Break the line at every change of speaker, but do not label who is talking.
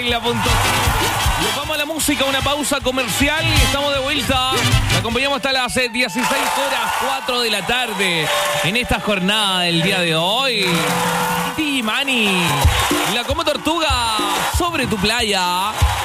Nos vamos a la música, una pausa comercial y estamos de vuelta. Nos acompañamos hasta las 16 horas, 4 de la tarde, en esta jornada del día de hoy. Mani, la Como Tortuga, sobre tu playa.